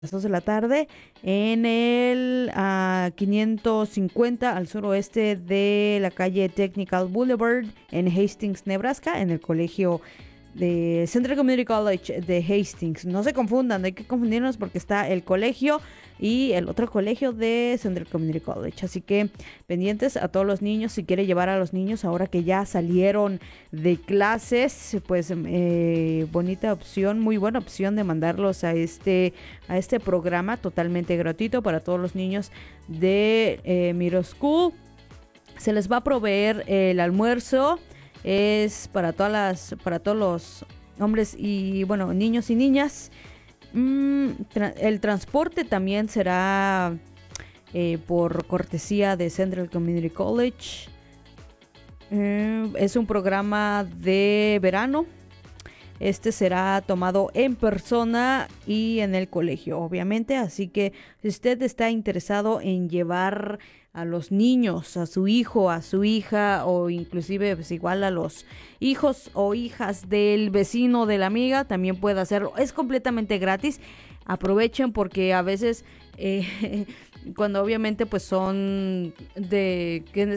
las 2 de la tarde en el 550 al suroeste de la calle Technical Boulevard en Hastings, Nebraska, en el colegio de Central Community College de Hastings. No se confundan, no hay que confundirnos porque está el colegio y el otro colegio de Central Community College. Así que pendientes a todos los niños, si quiere llevar a los niños ahora que ya salieron de clases, pues bonita opción, muy buena opción de mandarlos a este programa totalmente gratuito para todos los niños de middle school. Se les va a proveer el almuerzo, es para todos los hombres y bueno, niños y niñas. El transporte también será por cortesía de Central Community College. Es un programa de verano. Este será tomado en persona y en el colegio, obviamente. Así que si usted está interesado en llevar a los niños, a su hijo, a su hija o inclusive pues igual a los hijos o hijas del vecino, de la amiga, también puede hacerlo. Es completamente gratis. Aprovechen porque a veces cuando obviamente pues son de que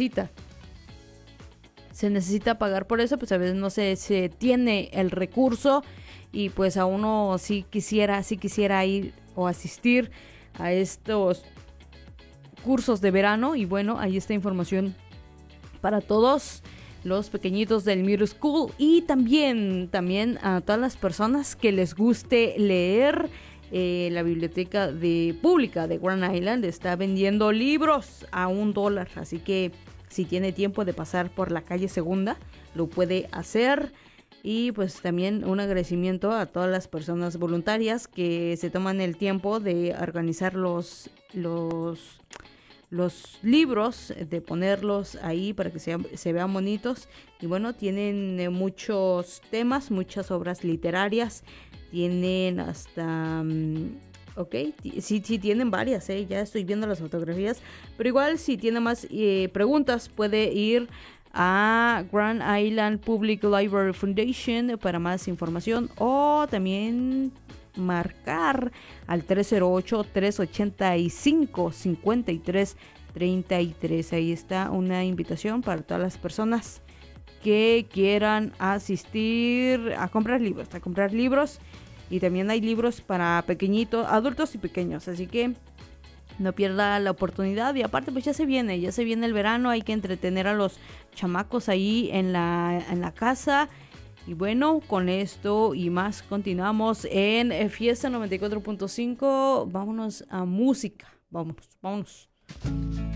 se necesita pagar por eso, pues a veces no se tiene el recurso y pues a uno sí quisiera ir o asistir a estos cursos de verano. Y bueno, ahí está información para todos los pequeñitos del middle school y también a todas las personas que les guste leer. La biblioteca pública de Grand Island está vendiendo libros a $1, así que si tiene tiempo de pasar por la calle Segunda, lo puede hacer. Y pues también un agradecimiento a todas las personas voluntarias que se toman el tiempo de organizar los libros, de ponerlos ahí para que se vean bonitos. Y bueno, tienen muchos temas, muchas obras literarias. Tienen hasta... ok, sí, tienen varias, ya estoy viendo las fotografías. Pero igual, si tiene más preguntas, puede ir a Grand Island Public Library Foundation para más información. O también marcar al 308-385-5333. Ahí está una invitación para todas las personas que quieran asistir a comprar libros. Y también hay libros para pequeñitos, adultos y pequeños. Así que no pierda la oportunidad. Y aparte pues ya se viene el verano. Hay que entretener a los chamacos ahí en la casa. Y bueno, con esto y más continuamos en Fiesta 94.5. Vámonos a música. Vámonos.